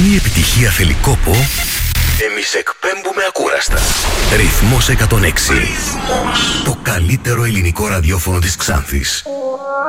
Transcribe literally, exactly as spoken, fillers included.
η επιτυχία θέλει κόπο, εμείς εκπέμπουμε ακούραστα. Ρυθμός εκατόν έξι. Ρυθμός. Το καλύτερο ελληνικό ραδιόφωνο της Ξάνθης.